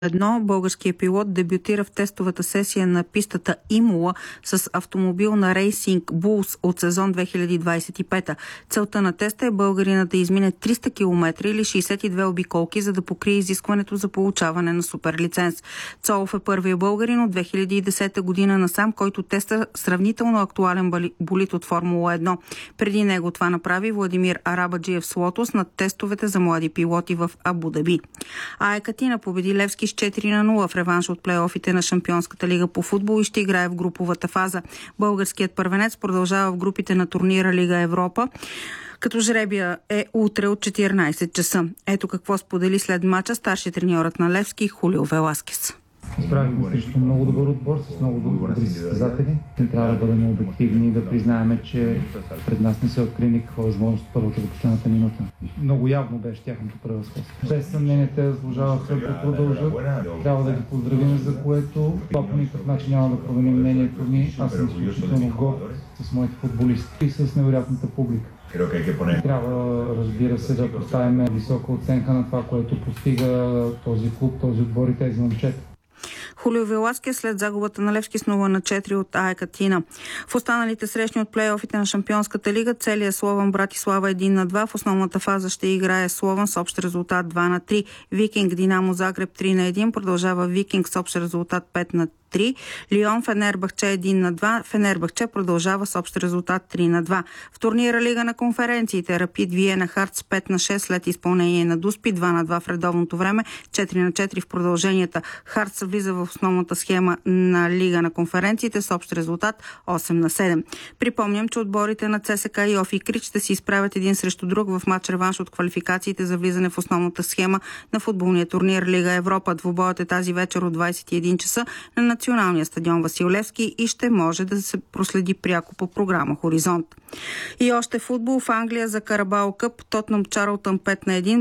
Българският пилот дебютира в тестовата сесия на пистата Имола с автомобил на Racing Bulls от сезон 2025. Целта на теста е българинът да измине 300 км или 62 обиколки, за да покрие изискването за получаване на суперлиценз. Цолов е първият българин от 2010 година насам, който теста сравнително актуален болид от Формула 1. Преди него това направи Владимир Арабаджиев с Лотос на тестовете за млади пилоти в Абу Даби. АЕК Атина победи Левски с 4-0 в реванш от плейофите на Шампионската лига по футбол и ще играе в груповата фаза. Българският първенец продължава в групите на турнира Лига Европа, като жребия е утре от 14 часа. Ето какво сподели след мача старши треньорът на Левски Хулио Веласкес. Справихме срещу много добър отбор, с много добри състезатели. Не трябва да бъдем обективни и да признаем, че пред нас не се откри никаква възможност от първата до последната минута. Много явно беше тяхното превъзходство. Без съмнение те заслужаваха да продължат. Трябва да ги поздравим, за което това по никакъв начин няма да промени мнението ми. Аз съм изключително горд с моите футболисти и с невероятната публика. Трябва, разбира се, да поставим висока оценка на това, което постига този клуб, този отбор и тези момчета. Хулио Веласкес след загубата на Левски с 0-4 от АЕК Атина. В останалите срещни от плейофите на Шампионската лига целият Слован Братислава 1-2. В основната фаза ще играе Слован с общ резултат 2-3. Викинг Динамо Загреб 3-1. Продължава Викинг с общ резултат 5-3. Лион Фенербахче 1-2. Фенербахче продължава с общ резултат 3-2. В турнира Лига на конференциите Рапид Виена Хартс 5-6 след изпълнение на Дуспи, 2-2 в редовното време, 4-4 в продълженията. Хартс влиза в основната схема на Лига на конференциите с общ резултат 8-7. Припомням, че отборите на ЦСКА и Офи Крич ще се изправят един срещу друг в матч реванш от квалификациите за влизане в основната схема на футболния турнир Лига Европа. Двубоят е тази вечер от 21 часа на Националния стадион Васил Левски и ще може да се проследи пряко по програма Хоризонт. И още футбол в Англия за Карабао Къп. Тотнъм Чарлтън 5-1.